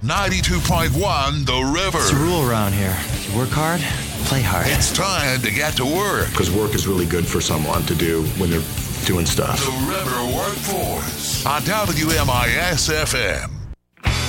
92.1 The River. It's a rule around here. You work hard, play hard. It's time to get to work. Because work is really good for someone to do when they're doing stuff. The River Workforce on WMIS FM.